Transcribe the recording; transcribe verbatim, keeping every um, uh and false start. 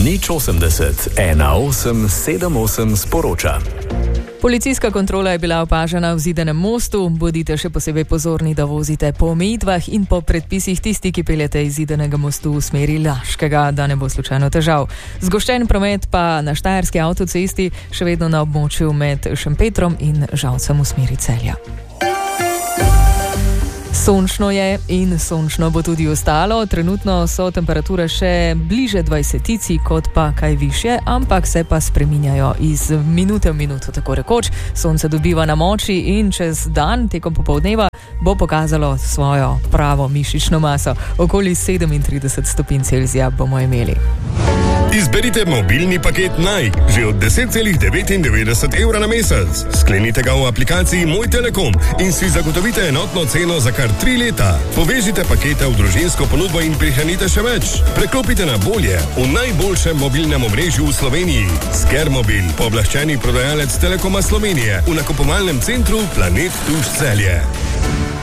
Nič osemdeset, ena osem sedem osem sporoča. Policijska kontrola je bila opažena v Zidanem mostu. Bodite še posebej pozorni, da vozite po omejitvah in po predpisih tisti, ki peljete iz Zidanega mostu v smeri Laškega, da ne bo slučajno težav. Zgoščen promet pa na Štajerski avtocesti, še vedno na območju med Šempetrom in Žalcem v smeri Celja. Sončno je in sončno bo tudi ostalo. Trenutno so temperature še bliže dvajsetici, kot pa kaj višje, ampak se pa spreminjajo iz minute v minuto, tako rekoč. Sonce dobiva na moči in čez dan, tekom popoldneva, bo pokazalo svojo pravo mišično maso. Okoli sedemintrideset stopinj Celzija bomo imeli. Izberite mobilni paket Naj, že od deset celih devetindevetdeset evra na mesec. Sklenite ga v aplikaciji Moj Telekom in si zagotovite enotno ceno za kar tri leta. Povežite pakete v družinsko ponudbo in prihranite še več. Preklopite na bolje v najboljšem mobilnem omrežju v Sloveniji. Skermobil, pooblaščeni prodajalec Telekoma Slovenije v nakupovalnem centru Planet Tuš Celje.